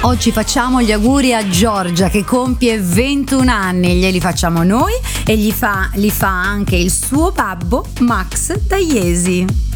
Oggi facciamo gli auguri a Giorgia che compie 21 anni, glieli facciamo noi e li fa anche il suo babbo Max da Iesi.